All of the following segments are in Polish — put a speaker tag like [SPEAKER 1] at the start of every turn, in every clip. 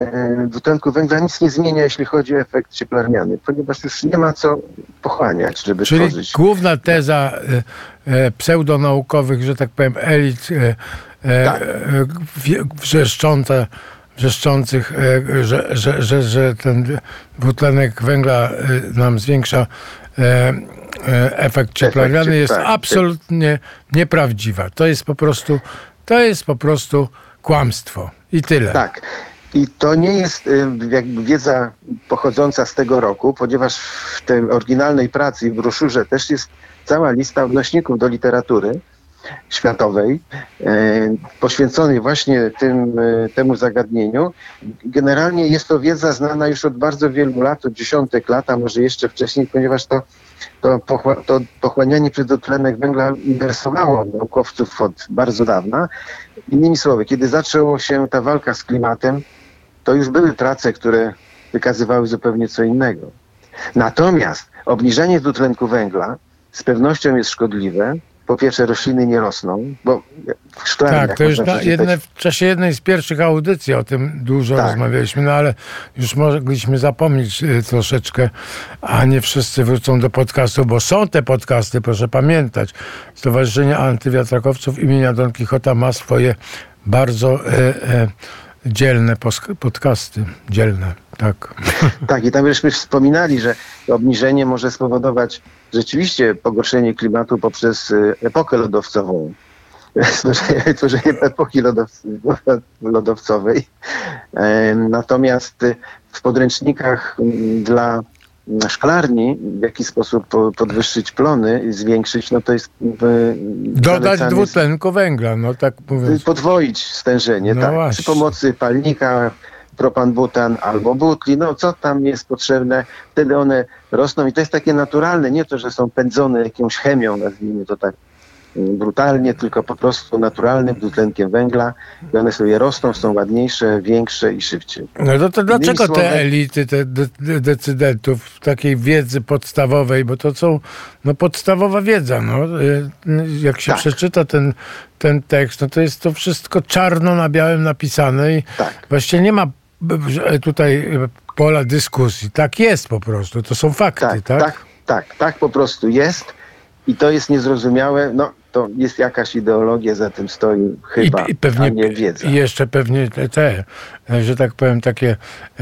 [SPEAKER 1] dwutlenku węgla nic nie zmienia, jeśli chodzi o efekt cieplarniany, ponieważ już nie ma co pochłaniać, żeby
[SPEAKER 2] Czyli
[SPEAKER 1] tworzyć.
[SPEAKER 2] Główna teza pseudonaukowych, że tak powiem, elit wrzeszczących, że ten dwutlenek węgla nam zwiększa efekt cieplarniany, jest absolutnie nieprawdziwa. To jest po prostu kłamstwo. I tyle.
[SPEAKER 1] Tak. I to nie jest jakby wiedza pochodząca z tego roku, ponieważ w tej oryginalnej pracy i w broszurze też jest cała lista odnośników do literatury światowej poświęconej właśnie temu zagadnieniu. Generalnie jest to wiedza znana już od bardzo wielu lat, od dziesiątek lat, a może jeszcze wcześniej, ponieważ to pochłanianie przez dwutlenek węgla interesowało naukowców od bardzo dawna. Innymi słowy, kiedy zaczęła się ta walka z klimatem, to już były prace, które wykazywały zupełnie co innego. Natomiast obniżenie dwutlenku węgla z pewnością jest szkodliwe. Po pierwsze, rośliny nie rosną, bo w szklarniach...
[SPEAKER 2] Tak, to już w czasie jednej z pierwszych audycji o tym dużo rozmawialiśmy, no ale już mogliśmy zapomnieć troszeczkę, a nie wszyscy wrócą do podcastu, bo są te podcasty, proszę pamiętać. Stowarzyszenie Antywiatrakowców imienia Don Kichota ma swoje bardzo dzielne podcasty. Dzielne, tak.
[SPEAKER 1] Tak, i tam żeśmy wspominali, że obniżenie może spowodować rzeczywiście pogorszenie klimatu poprzez epokę lodowcową. Tworzenie epoki lodowcowej. Natomiast w podręcznikach dla szklarni, w jaki sposób podwyższyć plony, zwiększyć, no to jest...
[SPEAKER 2] Dodać dwutlenku węgla, no tak mówiąc.
[SPEAKER 1] Podwoić stężenie, no tak. Właśnie. Przy pomocy palnika, propan-butan albo butli, no co tam jest potrzebne, wtedy one rosną i to jest takie naturalne, nie to, że są pędzone jakąś chemią, nazwijmy to tak brutalnie, tylko po prostu naturalnym dwutlenkiem węgla i one sobie rosną, są ładniejsze, większe i szybciej.
[SPEAKER 2] No to dlaczego te elity, te decydentów takiej wiedzy podstawowej, bo to są podstawowa wiedza, jak się przeczyta ten tekst, no to jest to wszystko czarno na białym napisane i właściwie nie ma tutaj pola dyskusji. Tak jest po prostu, to są fakty, tak?
[SPEAKER 1] Tak po prostu jest i to jest niezrozumiałe, to jest jakaś ideologia, za tym stoi chyba,
[SPEAKER 2] I pewnie,
[SPEAKER 1] a nie wiedza.
[SPEAKER 2] I jeszcze pewnie że tak powiem, takie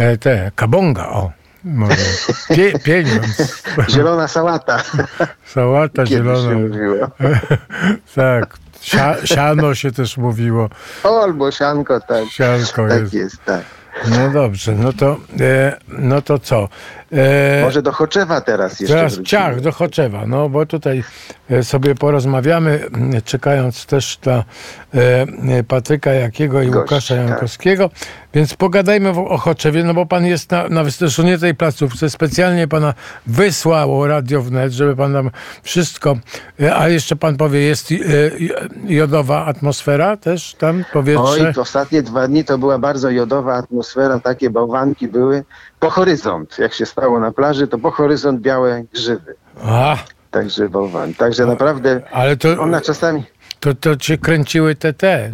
[SPEAKER 2] kabonga, może. Pieniądz.
[SPEAKER 1] Zielona sałata.
[SPEAKER 2] Sałata zielona.
[SPEAKER 1] Się mówiło.
[SPEAKER 2] Tak. Siano się też mówiło.
[SPEAKER 1] Albo sianko, tak.
[SPEAKER 2] Sianko
[SPEAKER 1] tak jest, tak.
[SPEAKER 2] No dobrze, no to co?
[SPEAKER 1] Może do Choczewa teraz jeszcze wrócimy.
[SPEAKER 2] Do Choczewa, bo tutaj sobie porozmawiamy, czekając też na Patryka Jakiego i Łukasza Jankowskiego, więc pogadajmy o Choczewie, bo pan jest na wystrzeżonie tej placówce, specjalnie pana wysłało Radio Wnet, żeby pan tam wszystko, a jeszcze pan powie, jest jodowa atmosfera też tam, powietrze?
[SPEAKER 1] Oj, ostatnie 2 dni to była bardzo jodowa atmosfera, takie bałwanki były po horyzont. Jak się stało na plaży, to po horyzont białe grzyby. Także bałwan. Także naprawdę
[SPEAKER 2] ale to,
[SPEAKER 1] ona czasami...
[SPEAKER 2] To cię kręciły te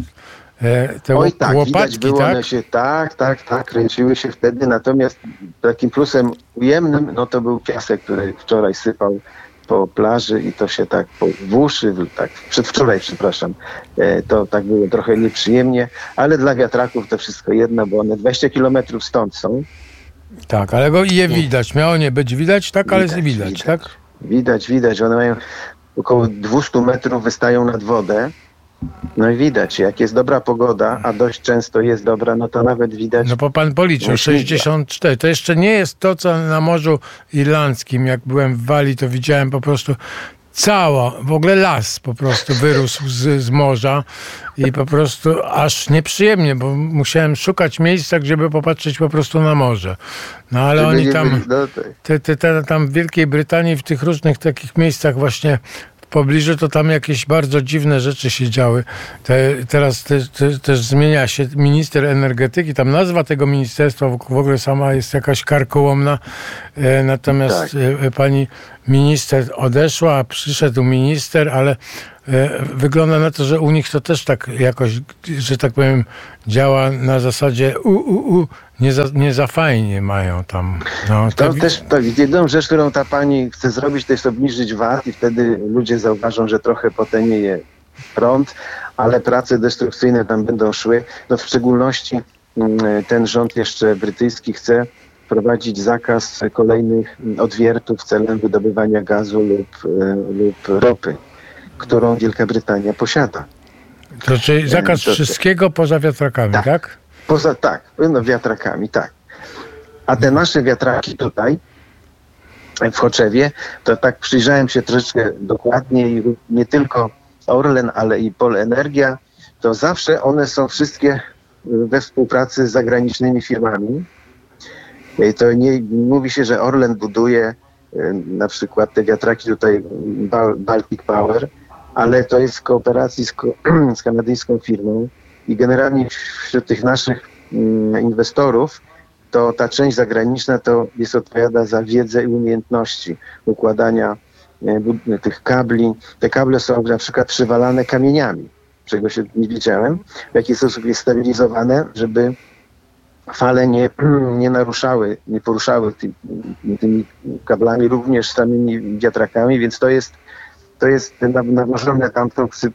[SPEAKER 1] łopatki, widać było,
[SPEAKER 2] tak?
[SPEAKER 1] One się kręciły się wtedy, natomiast takim plusem ujemnym, to był piasek, który wczoraj sypał po plaży i to się tak w uszy, przedwczoraj, przepraszam, to tak było trochę nieprzyjemnie, ale dla wiatraków to wszystko jedno, bo one 20 kilometrów stąd są.
[SPEAKER 2] Tak, ale je widać. Miało nie być widać, tak? Ale widać, tak?
[SPEAKER 1] Widać. One mają około 200 metrów, wystają nad wodę. No i widać, jak jest dobra pogoda, a dość często jest dobra, to nawet widać.
[SPEAKER 2] Bo pan policzył, 64. To jeszcze nie jest to, co na Morzu Irlandzkim. Jak byłem w Walii, to widziałem po prostu w ogóle las po prostu wyrósł z morza i po prostu aż nieprzyjemnie, bo musiałem szukać miejsca, żeby popatrzeć po prostu na morze. Ale oni tam, tam w Wielkiej Brytanii, w tych różnych takich miejscach właśnie w pobliżu, to tam jakieś bardzo dziwne rzeczy się działy. Teraz też zmienia się minister energetyki, tam nazwa tego ministerstwa w ogóle sama jest jakaś karkołomna, natomiast pani minister odeszła, a przyszedł minister, ale wygląda na to, że u nich to też tak jakoś, że tak powiem, działa na zasadzie nie za fajnie mają tam. No,
[SPEAKER 1] To też jedną rzecz, którą ta pani chce zrobić, to jest obniżyć VAT i wtedy ludzie zauważą, że trochę potanieje prąd, ale prace destrukcyjne tam będą szły. No w szczególności ten rząd jeszcze brytyjski chce wprowadzić zakaz kolejnych odwiertów celem wydobywania gazu lub ropy, którą Wielka Brytania posiada.
[SPEAKER 2] To czyli zakaz wszystkiego poza wiatrakami, tak?
[SPEAKER 1] No wiatrakami, tak. A te nasze wiatraki tutaj w Choczewie, to tak przyjrzałem się troszeczkę dokładniej, nie tylko Orlen, ale i Polenergia, to zawsze one są wszystkie we współpracy z zagranicznymi firmami. To nie mówi się, że Orlen buduje na przykład te wiatraki tutaj Baltic Power, ale to jest w kooperacji z kanadyjską firmą i generalnie wśród tych naszych inwestorów to ta część zagraniczna to odpowiada za wiedzę i umiejętności układania tych kabli. Te kable są na przykład przywalane kamieniami, czego się nie wiedziałem, w jaki sposób jest stabilizowane, żeby fale nie naruszały, nie poruszały tymi kablami, również samymi wiatrakami, więc to jest nawożone tam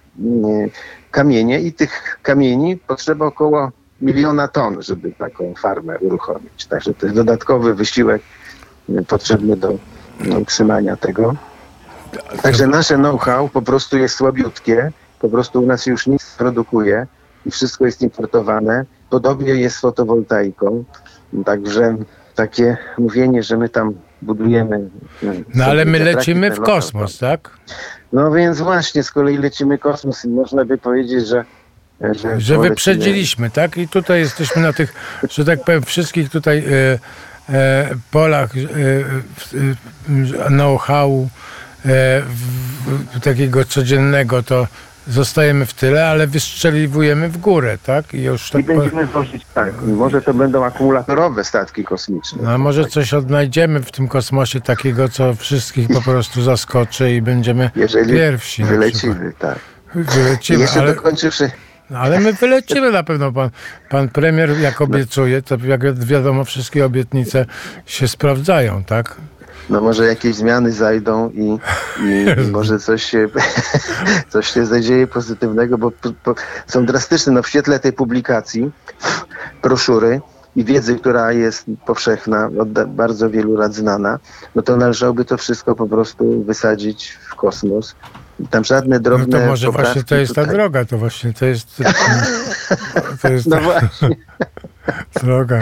[SPEAKER 1] kamienie i tych kamieni potrzeba około 1 000 000 ton, żeby taką farmę uruchomić. Także to jest dodatkowy wysiłek potrzebny do utrzymania tego. Także nasze know-how po prostu jest słabiutkie, po prostu u nas już nic nie produkuje i wszystko jest importowane. Podobnie jest z fotowoltaiką. Także takie mówienie, że my tam budujemy...
[SPEAKER 2] No ale my lecimy w kosmos, tak?
[SPEAKER 1] No więc właśnie, z kolei lecimy kosmos i można by powiedzieć, że
[SPEAKER 2] wyprzedziliśmy, tak? I tutaj jesteśmy na tych, że tak powiem, wszystkich tutaj polach know-how takiego codziennego, to zostajemy w tyle, ale wystrzeliwujemy w górę, tak? I już tak
[SPEAKER 1] będziemy wozić, tak. Może to będą akumulatorowe statki kosmiczne.
[SPEAKER 2] No, a może coś odnajdziemy w tym kosmosie takiego, co wszystkich po prostu zaskoczy i będziemy pierwsi.
[SPEAKER 1] Wylecimy, tak.
[SPEAKER 2] Wylecimy,
[SPEAKER 1] jeszcze dokończywszy...
[SPEAKER 2] Ale my wylecimy na pewno. Pan premier, jak obiecuje, to jak wiadomo, wszystkie obietnice się sprawdzają, tak?
[SPEAKER 1] No może jakieś zmiany zajdą i może coś się zadzieje pozytywnego, bo są drastyczne. No w świetle tej publikacji, broszury i wiedzy, która jest powszechna, od bardzo wielu lat znana, no to należałoby to wszystko po prostu wysadzić w kosmos. Tam żadne drobne...
[SPEAKER 2] No to może właśnie to jest ta droga, to właśnie to jest
[SPEAKER 1] no właśnie.
[SPEAKER 2] Droga.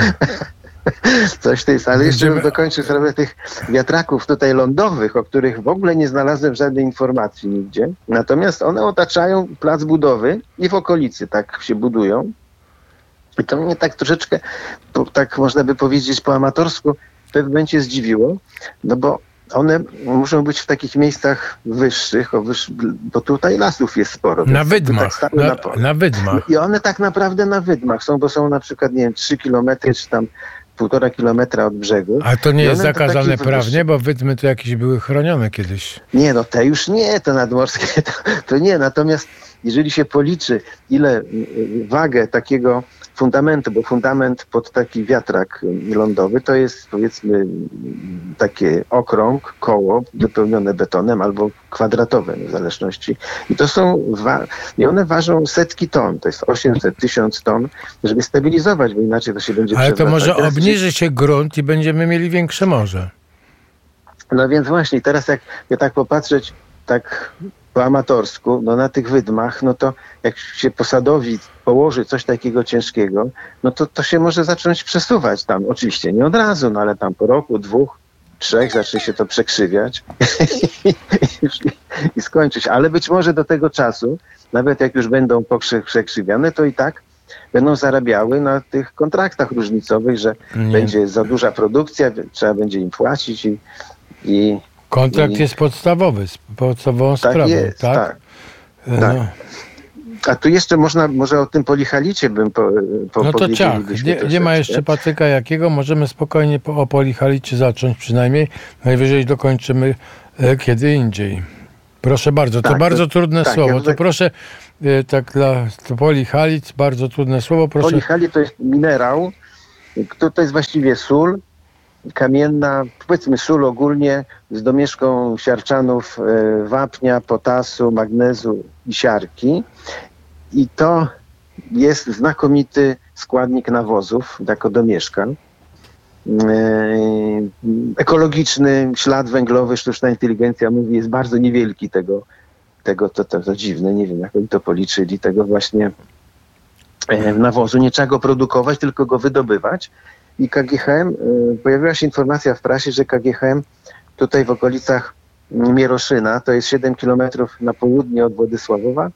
[SPEAKER 1] Coś to jest, ale jeszcze bym dokończył sprawę tych wiatraków tutaj lądowych, o których w ogóle nie znalazłem żadnej informacji nigdzie. Natomiast one otaczają plac budowy i w okolicy tak się budują. I to mnie tak troszeczkę, tak można by powiedzieć po amatorsku, w pewnym momencie zdziwiło, no bo one muszą być w takich miejscach wyższych, bo tutaj lasów jest sporo.
[SPEAKER 2] Na wydmach. Tak na wydmach.
[SPEAKER 1] I one tak naprawdę na wydmach są, bo są na przykład, nie wiem, 3 kilometry, czy tam 1,5 kilometra od brzegu.
[SPEAKER 2] A to nie jest zakazane prawnie, bo wydmy to jakieś były chronione kiedyś.
[SPEAKER 1] Nie, no te już nie, to nadmorskie, to nie. Natomiast jeżeli się policzy, ile wagę takiego fundamentu, bo fundament pod taki wiatrak lądowy to jest, powiedzmy, takie okrąg, koło wypełnione betonem albo kwadratowe w zależności. I to są, i one ważą setki ton, to jest 800-1000 ton, żeby stabilizować, bo inaczej to się będzie
[SPEAKER 2] przewracać. Ale to może
[SPEAKER 1] teraz
[SPEAKER 2] obniży się grunt i będziemy mieli większe morze.
[SPEAKER 1] No więc właśnie, teraz jak tak popatrzeć, tak po amatorsku, no na tych wydmach, no to jak się posadowi położy coś takiego ciężkiego, no to się może zacząć przesuwać tam. Oczywiście nie od razu, no ale tam po roku, 2, 3 zacznie się to przekrzywiać i skończyć. Ale być może do tego czasu, nawet jak już będą przekrzywiane, to i tak będą zarabiały na tych kontraktach różnicowych, że będzie za duża produkcja, trzeba będzie im płacić i
[SPEAKER 2] kontrakt jest podstawowy, podstawową sprawą,
[SPEAKER 1] jest,
[SPEAKER 2] tak?
[SPEAKER 1] Tak. Tak. A tu jeszcze może o tym polichalicie bym powiedział.
[SPEAKER 2] No to ciach, nie ma jeszcze Patryka Jakiego, możemy spokojnie o polichalicie zacząć przynajmniej. Najwyżej dokończymy kiedy indziej. Proszę bardzo, to
[SPEAKER 1] Tak,
[SPEAKER 2] bardzo trudne
[SPEAKER 1] tak,
[SPEAKER 2] słowo.
[SPEAKER 1] ja
[SPEAKER 2] To proszę, to polihalit, bardzo trudne słowo. Proszę.
[SPEAKER 1] Polihalit to jest minerał, to jest właściwie sól kamienna, powiedzmy sól ogólnie z domieszką siarczanów wapnia, potasu, magnezu i siarki. I to jest znakomity składnik nawozów jako domieszka. Ekologiczny ślad węglowy, sztuczna inteligencja mówi, jest bardzo niewielki to dziwne, nie wiem jak oni to policzyli, tego właśnie nawozu. Nie trzeba go produkować, tylko go wydobywać. I KGHM, pojawiła się informacja w prasie, że KGHM tutaj w okolicach Mieroszyna, to jest 7 kilometrów na południe od Władysławowa,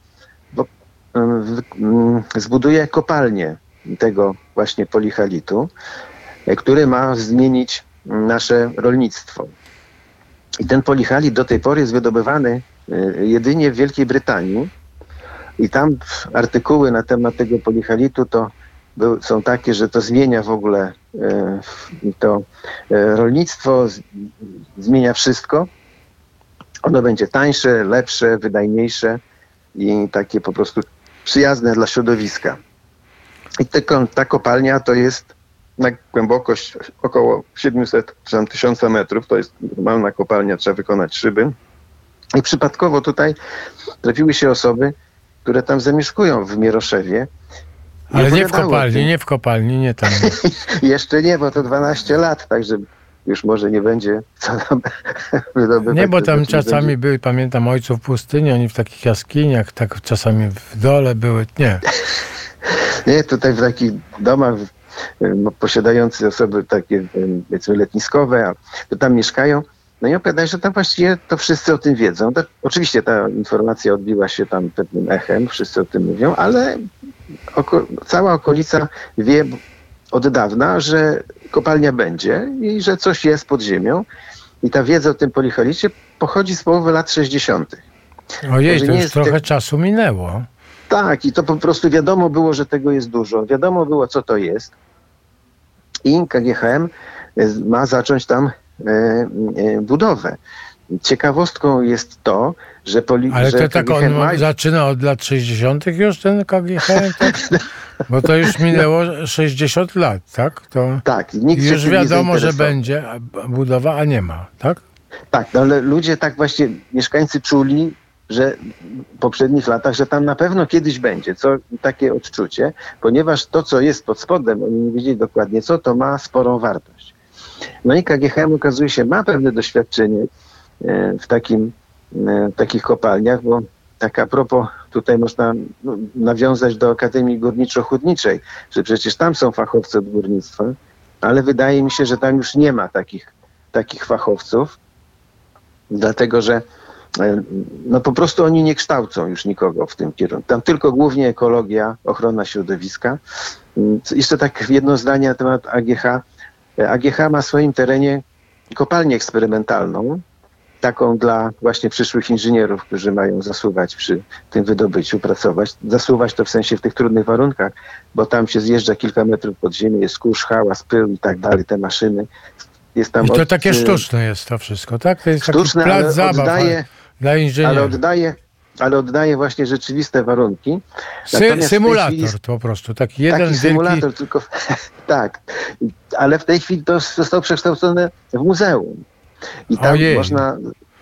[SPEAKER 1] zbuduje kopalnię tego właśnie polihalitu, który ma zmienić nasze rolnictwo. I ten polihalit do tej pory jest wydobywany jedynie w Wielkiej Brytanii i tam artykuły na temat tego polihalitu są takie, że to zmienia w ogóle to rolnictwo, zmienia wszystko. Ono będzie tańsze, lepsze, wydajniejsze i takie po prostu przyjazne dla środowiska. I ta kopalnia to jest na głębokość około 700 czy 1000 metrów. To jest normalna kopalnia, trzeba wykonać szyby. I przypadkowo tutaj trafiły się osoby, które tam zamieszkują w Mieroszewie.
[SPEAKER 2] Ale nie w kopalni, nie tam.
[SPEAKER 1] Jeszcze nie, bo to 12 lat, także już może nie będzie co tam wydobywać.
[SPEAKER 2] Nie, bo tam czasami były, pamiętam, ojców pustyni, oni w takich jaskiniach, tak czasami w dole były, nie.
[SPEAKER 1] Nie, tutaj w takich domach posiadających osoby takie, powiedzmy, letniskowe, to tam mieszkają. No i opowiadają, że tam właściwie to wszyscy o tym wiedzą. Oczywiście ta informacja odbiła się tam pewnym echem, wszyscy o tym mówią, ale cała okolica wie od dawna, że kopalnia będzie i że coś jest pod ziemią. I ta wiedza o tym polihalicie pochodzi z połowy lat 60.
[SPEAKER 2] Ojej, to już trochę czasu minęło.
[SPEAKER 1] Tak, i to po prostu wiadomo było, że tego jest dużo. Wiadomo było, co to jest. I KGHM ma zacząć tam budowę. Ciekawostką jest to, że
[SPEAKER 2] Ale to tak
[SPEAKER 1] KGHM
[SPEAKER 2] on zaczyna od lat 60. już ten KGHM? Tak? Bo to już minęło 60 lat, tak?
[SPEAKER 1] Tak. Nikt
[SPEAKER 2] już wiadomo, że będzie budowa, a nie ma, tak?
[SPEAKER 1] Tak, no ale ludzie tak właśnie, mieszkańcy czuli, że w poprzednich latach, że tam na pewno kiedyś będzie, takie odczucie, ponieważ to, co jest pod spodem, oni nie wiedzieli dokładnie co, to ma sporą wartość. No i KGHM okazuje się ma pewne doświadczenie w takich kopalniach, bo tak a propos, tutaj można nawiązać do Akademii Górniczo-Hutniczej, że przecież tam są fachowcy od górnictwa, ale wydaje mi się, że tam już nie ma takich fachowców, dlatego że no po prostu oni nie kształcą już nikogo w tym kierunku. Tam tylko głównie ekologia, ochrona środowiska. Jeszcze tak jedno zdanie na temat AGH. AGH ma w swoim terenie kopalnię eksperymentalną, taką dla właśnie przyszłych inżynierów, którzy mają zasuwać przy tym wydobyciu, pracować. Zasuwać to w sensie w tych trudnych warunkach, bo tam się zjeżdża kilka metrów pod ziemię, jest kurz, hałas, pył i tak dalej, te maszyny. Jest tam
[SPEAKER 2] i to takie sztuczne jest to wszystko, tak? To jest
[SPEAKER 1] sztuczne,
[SPEAKER 2] taki plac zabaw dla inżynierów.
[SPEAKER 1] Ale oddaje właśnie rzeczywiste warunki.
[SPEAKER 2] Symulator to po prostu, taki jeden
[SPEAKER 1] symulator, tylko tak. Ale w tej chwili to zostało przekształcone w muzeum. I tam można,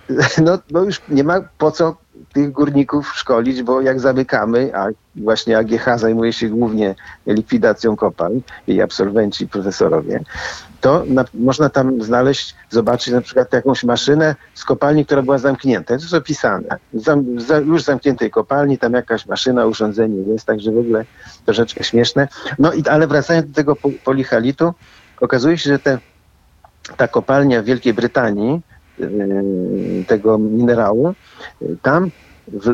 [SPEAKER 1] no już nie ma po co tych górników szkolić, bo jak zamykamy, a właśnie AGH zajmuje się głównie likwidacją kopalń, jej absolwenci, profesorowie, to można tam zobaczyć na przykład jakąś maszynę z kopalni, która była zamknięta. To jest opisane. Już zamkniętej kopalni, tam jakaś maszyna, urządzenie jest, także w ogóle troszeczkę śmieszne. No ale wracając do tego polihalitu, okazuje się, że ta kopalnia w Wielkiej Brytanii, tego minerału, tam w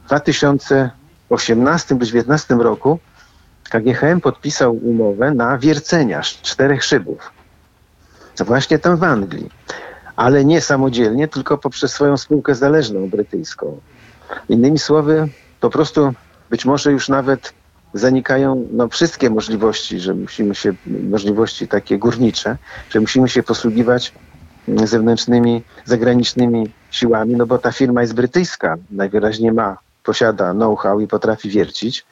[SPEAKER 1] 2018 bądź 2019 roku KGHM podpisał umowę na wiercenia 4 szybów. Właśnie tam w Anglii. Ale nie samodzielnie, tylko poprzez swoją spółkę zależną brytyjską. Innymi słowy, po prostu być może już nawet zanikają wszystkie możliwości, możliwości takie górnicze, że musimy się posługiwać zewnętrznymi, zagranicznymi siłami, no bo ta firma jest brytyjska, najwyraźniej posiada know-how i potrafi wiercić.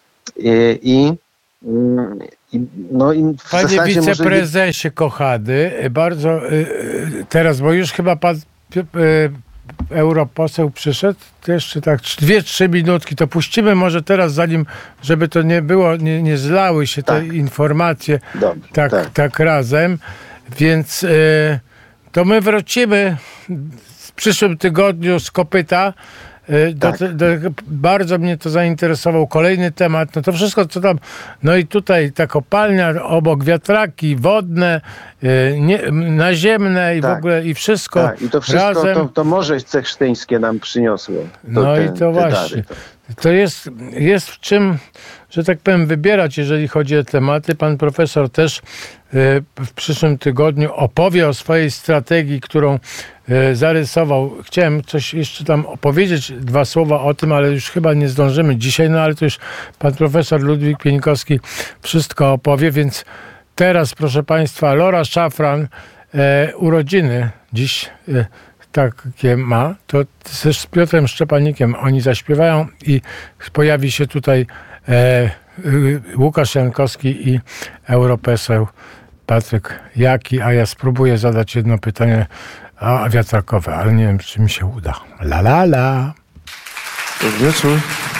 [SPEAKER 1] No i w
[SPEAKER 2] Panie
[SPEAKER 1] zasadzie
[SPEAKER 2] wiceprezesie kochany, bardzo teraz, bo już chyba pan europoseł przyszedł, to jeszcze tak 2-3 minutki, to puścimy może teraz, zanim, żeby to nie było, nie zlały się te informacje tak razem, więc to my wrócimy w przyszłym tygodniu z kopyta. Bardzo mnie to zainteresował. Kolejny temat, no to wszystko co tam, no i tutaj ta kopalnia, obok wiatraki wodne, naziemne i w ogóle i wszystko
[SPEAKER 1] tak, i to wszystko
[SPEAKER 2] razem.
[SPEAKER 1] To Morze Cechsztyńskie nam przyniosło.
[SPEAKER 2] I to właśnie. To jest w czym, że tak powiem, wybierać, jeżeli chodzi o tematy. Pan profesor też w przyszłym tygodniu opowie o swojej strategii, którą zarysował. Chciałem coś jeszcze tam opowiedzieć, 2 słowa o tym, ale już chyba nie zdążymy dzisiaj, no ale to już pan profesor Ludwik Pieńkowski wszystko opowie, więc teraz, proszę państwa, Lora Szafran, urodziny dziś takie ma, to też z Piotrem Szczepanikiem oni zaśpiewają i pojawi się tutaj Łukasz Jankowski i europoseł Patryk Jaki, a ja spróbuję zadać jedno pytanie wiatrakowe, ale nie wiem, czy mi się uda. La la la.
[SPEAKER 3] Dobry wieczór.